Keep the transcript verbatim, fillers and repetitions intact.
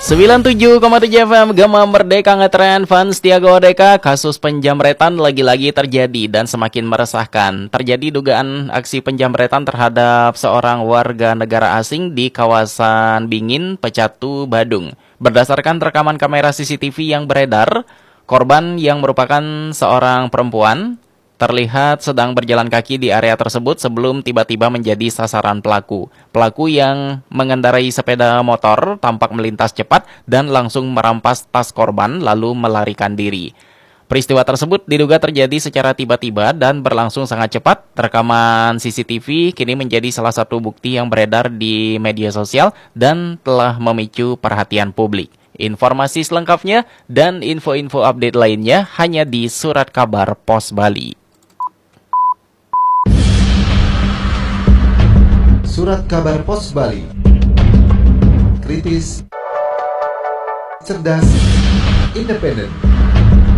sembilan puluh tujuh koma tujuh F M Gema Merdeka ngetren fans Tiago Odeka. Kasus penjamretan lagi-lagi terjadi dan semakin meresahkan. Terjadi dugaan aksi penjamretan terhadap seorang warga negara asing di kawasan Bingin, Pecatu, Badung. Berdasarkan rekaman kamera C C T V yang beredar, korban yang merupakan seorang perempuan terlihat sedang berjalan kaki di area tersebut sebelum tiba-tiba menjadi sasaran pelaku. Pelaku yang mengendarai sepeda motor tampak melintas cepat dan langsung merampas tas korban lalu melarikan diri. Peristiwa tersebut diduga terjadi secara tiba-tiba dan berlangsung sangat cepat. Rekaman C C T V kini menjadi salah satu bukti yang beredar di media sosial dan telah memicu perhatian publik. Informasi selengkapnya dan info-info update lainnya hanya di Surat Kabar Pos Bali. Surat Kabar Pos Bali. Kritis, cerdas, independen.